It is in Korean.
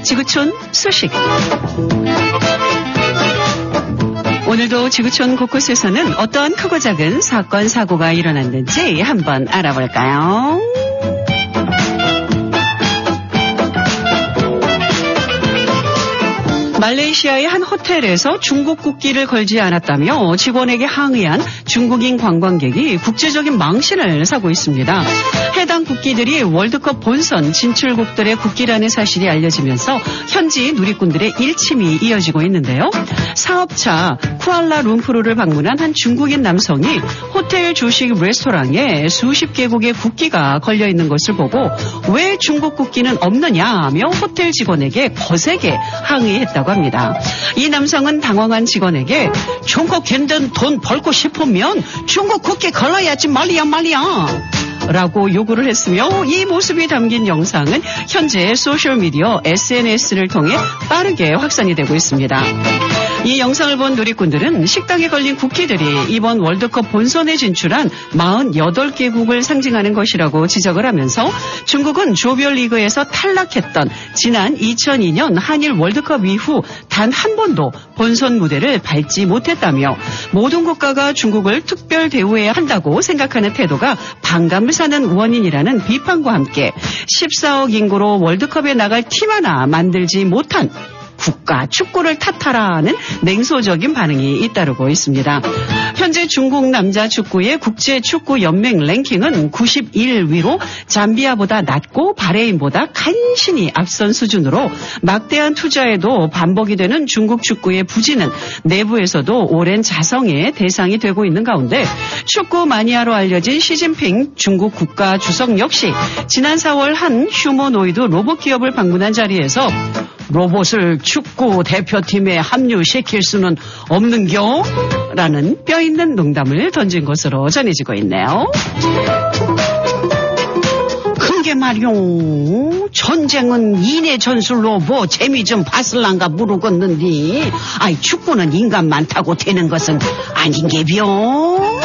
지구촌 소식. 오늘도 지구촌 곳곳에서는 어떠한 크고 작은 사건, 사고가 일어났는지 한번 알아볼까요? 말레이시아의 한 호텔에서 중국 국기를 걸지 않았다며 직원에게 항의한 중국인 관광객이 국제적인 망신을 사고 있습니다. 해당 국기들이 월드컵 본선 진출국들의 국기라는 사실이 알려지면서 현지 누리꾼들의 일침이 이어지고 있는데요. 사업차 쿠알라룸푸르를 방문한 한 중국인 남성이 호텔 조식 레스토랑에 수십 개국의 국기가 걸려있는 것을 보고 왜 중국 국기는 없느냐며 호텔 직원에게 거세게 항의했다고 합니다. 이 남성은 당황한 직원에게 중국 견든 돈 벌고 싶으면 중국 국기 걸어야지 말이야 라고 요구를 했으며 이 모습이 담긴 영상은 현재 소셜미디어 SNS를 통해 빠르게 확산이 되고 있습니다. 이 영상을 본 누리꾼들은 식당에 걸린 국기들이 이번 월드컵 본선에 진출한 48개국을 상징하는 것이라고 지적을 하면서 중국은 조별리그에서 탈락했던 지난 2002년 한일 월드컵 이후 단 한 번도 본선 무대를 밟지 못했다며 모든 국가가 중국을 특별 대우해야 한다고 생각하는 태도가 반감을 사는 원인이라는 비판과 함께 14억 인구로 월드컵에 나갈 팀 하나 만들지 못한 국가 축구를 탓하라는 냉소적인 반응이 잇따르고 있습니다. 현재 중국 남자 축구의 국제축구연맹 랭킹은 91위로 잠비아보다 낮고 바레인보다 간신히 앞선 수준으로 막대한 투자에도 반복이 되는 중국 축구의 부진은 내부에서도 오랜 자성의 대상이 되고 있는 가운데 축구 마니아로 알려진 시진핑 중국 국가 주석 역시 지난 4월 한 휴머노이드 로봇 기업을 방문한 자리에서 로봇을 축구 대표팀에 합류시킬 수는 없는겨? 라는 뼈있는 농담을 던진 것으로 전해지고 있네요. 그게 말이요. 전쟁은 인의 전술로 뭐 재미 좀 봤을란가 모르겠는데 축구는 인간만 타고 되는 것은 아닌게벼.